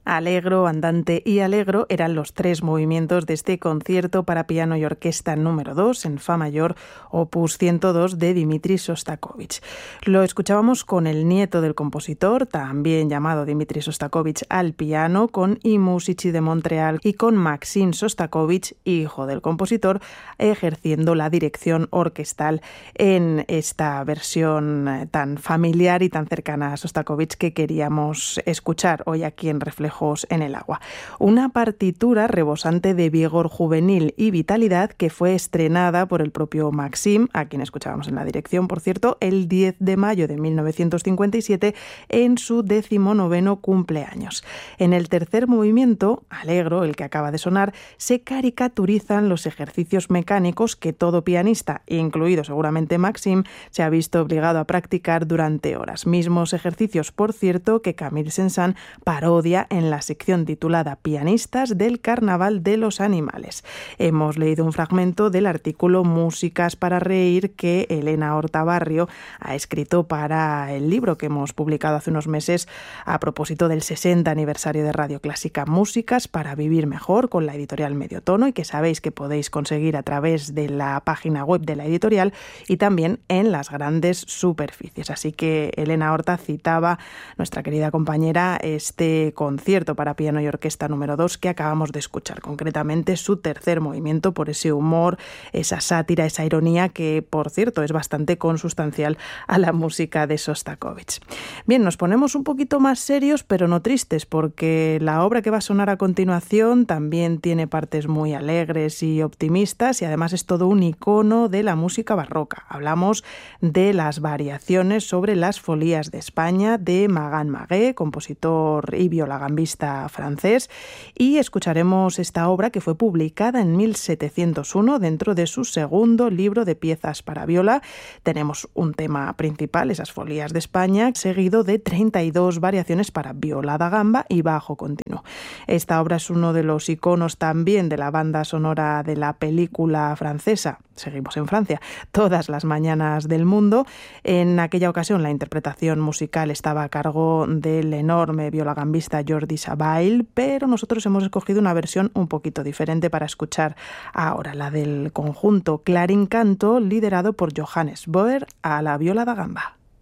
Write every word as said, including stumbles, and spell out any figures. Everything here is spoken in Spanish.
Allegro, andante y allegro eran los tres movimientos de este concierto para piano y orquesta número dos en fa mayor, opus ciento dos de Dmitri Shostakovich. Lo escuchábamos con el nieto del compositor, también llamado Dmitri Shostakovich, al piano, con I Musici de Montreal, y con Maxim Shostakovich, hijo del compositor, ejerciendo la dirección orquestal en esta versión tan familiar y tan cercana a Shostakovich que queríamos escuchar hoy aquí en Reflejo en el agua. Una partitura rebosante de vigor juvenil y vitalidad que fue estrenada por el propio Maxim, a quien escuchábamos en la dirección, por cierto, el diez de mayo de mil novecientos cincuenta y siete, en su decimonoveno cumpleaños. En el tercer movimiento, Allegro, el que acaba de sonar, se caricaturizan los ejercicios mecánicos que todo pianista, incluido seguramente Maxim, se ha visto obligado a practicar durante horas. Mismos ejercicios, por cierto, que Camille Saint-Saëns parodia en la sección titulada Pianistas del Carnaval de los Animales. Hemos leído un fragmento del artículo Músicas para reír que Elena Horta Barrio ha escrito para el libro que hemos publicado hace unos meses a propósito del sesenta aniversario de Radio Clásica, Músicas para vivir mejor, con la editorial Medio Tono, y que sabéis que podéis conseguir a través de la página web de la editorial y también en las grandes superficies. Así que Elena Horta citaba, nuestra querida compañera, este concierto para piano y orquesta número dos que acabamos de escuchar, concretamente su tercer movimiento, por ese humor, esa sátira, esa ironía que, por cierto, es bastante consustancial a la música de Shostakovich. Bien, nos ponemos un poquito más serios, pero no tristes, porque la obra que va a sonar a continuación también tiene partes muy alegres y optimistas, y además es todo un icono de la música barroca. Hablamos de las variaciones sobre las folías de España de Magan Magué, compositor y violagambista francés, y escucharemos esta obra que fue publicada en mil setecientos uno dentro de su segundo libro de piezas para viola. Tenemos un tema principal, esas folías de España, seguido de treinta y dos variaciones para viola da gamba y bajo continuo. Esta obra es uno de los iconos también de la banda sonora de la película francesa, seguimos en Francia, Todas las mañanas del mundo. En aquella ocasión la interpretación musical estaba a cargo del enorme violagambista Jordi Savall, pero nosotros hemos escogido una versión un poquito diferente para escuchar ahora, la del conjunto Clarín Canto, liderado por Johannes Boer a la viola da gamba.